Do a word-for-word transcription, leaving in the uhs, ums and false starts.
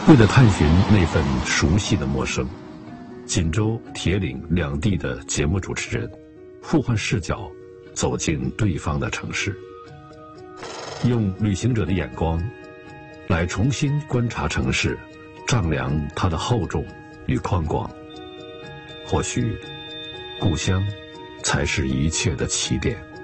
为了探寻那份熟悉的陌生，锦州、铁岭两地的节目主持人互换视角，走进对方的城市，用旅行者的眼光来重新观察城市，丈量它的厚重与宽广。或许故乡才是一切的起点。